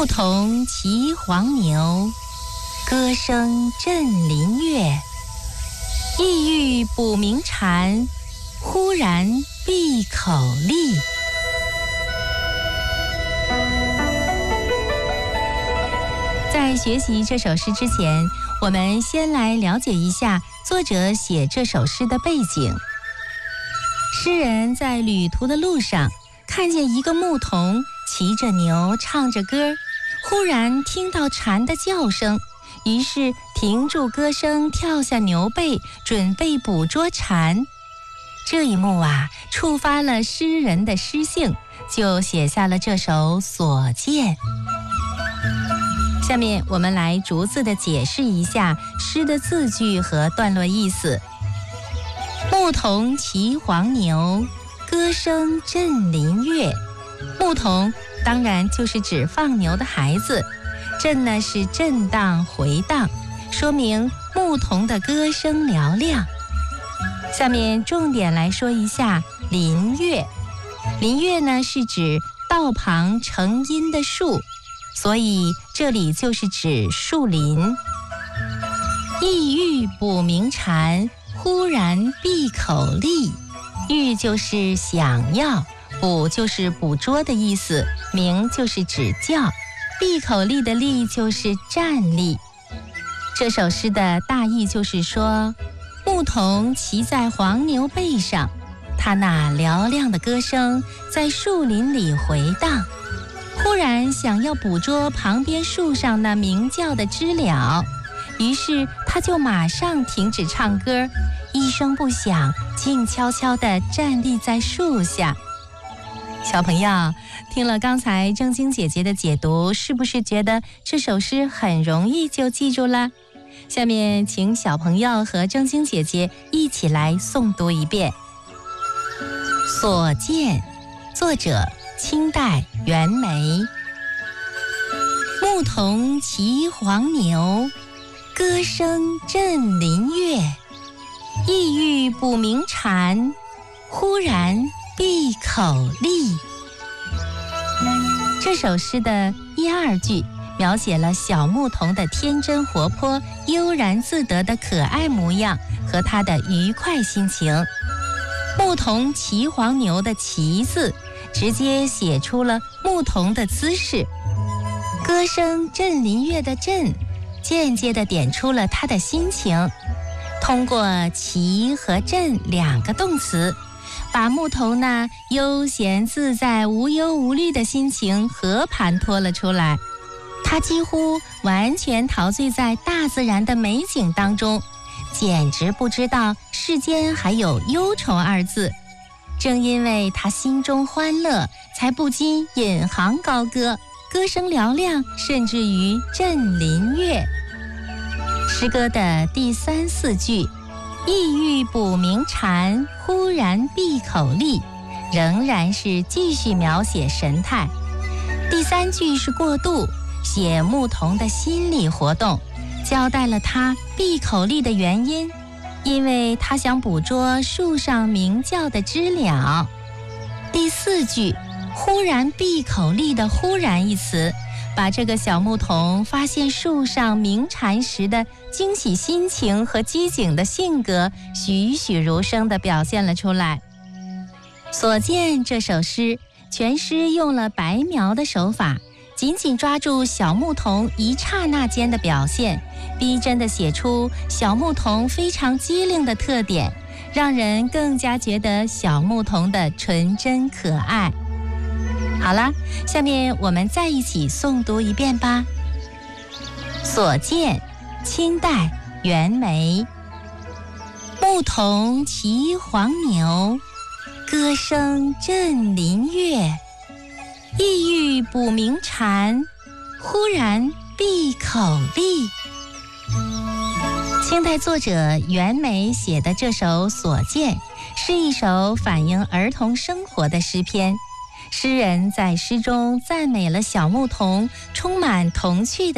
牧童骑黄牛，歌声振林樾。意欲捕鸣蝉，忽然闭口立。在学习这首诗之前，我们先来了解一下作者写这首诗的背景。诗人在旅途的路上，看见一个牧童骑着牛唱着歌，忽然听到蝉的叫声，于是停住歌声，跳下牛背，准备捕捉蝉。这一幕触发了诗人的诗性，就写下了这首《所见》。下面我们来逐字的解释一下诗的字句和段落意思。牧童骑黄牛，歌声振林樾。牧童当然就是指放牛的孩子，振呢是震荡回荡，说明牧童的歌声嘹亮。下面重点来说一下林樾。林樾呢是指道旁成荫的树，所以这里就是指树林。意欲捕鸣蝉，忽然闭口立。欲就是想要，捕就是捕捉的意思，鸣就是指叫，闭口立的立就是站立。这首诗的大意就是说，牧童骑在黄牛背上，他那嘹亮的歌声在树林里回荡，忽然想要捕捉旁边树上那鸣叫的知了，于是他就马上停止唱歌，一声不响，静悄悄地站立在树下。小朋友，听了刚才正晶姐姐的解读，是不是觉得这首诗很容易就记住了？下面请小朋友和正晶姐姐一起来诵读一遍。所见，作者清代袁枚。牧童骑黄牛，歌声振林樾。意欲捕鸣蝉，忽然闭口立。这首诗的一二句描写了小牧童的天真活泼、悠然自得的可爱模样和他的愉快心情。牧童骑黄牛的骑字直接写出了牧童的姿势。歌声振林樾的振间接地点出了他的心情。通过骑和振两个动词，把牧童那悠闲自在、无忧无虑的心情和盘托了出来。他几乎完全陶醉在大自然的美景当中，简直不知道世间还有忧愁二字。正因为他心中欢乐，才不禁引吭高歌，歌声嘹亮，甚至于振林樾。诗歌的第三四句，意欲捕鸣蝉，忽然闭口立，仍然是继续描写神态。第三句是过渡，写牧童的心理活动，交代了他闭口立的原因，因为他想捕捉树上鸣叫的知了。第四句，忽然闭口立的忽然一词，把这个小牧童发现树上鸣蝉时的惊喜心情和机警的性格栩栩如生地表现了出来。所见这首诗，全诗用了白描的手法，紧紧抓住小牧童一刹那间的表现，逼真地写出小牧童非常机灵的特点，让人更加觉得小牧童的纯真可爱。好了，下面我们再一起诵读一遍吧。所见，清代袁枚。牧童骑黄牛，歌声振林樾。意欲捕鸣蝉，忽然闭口立。清代作者袁枚写的这首《所见》是一首反映儿童生活的诗篇。诗人在诗中赞美了小牧童充满童趣的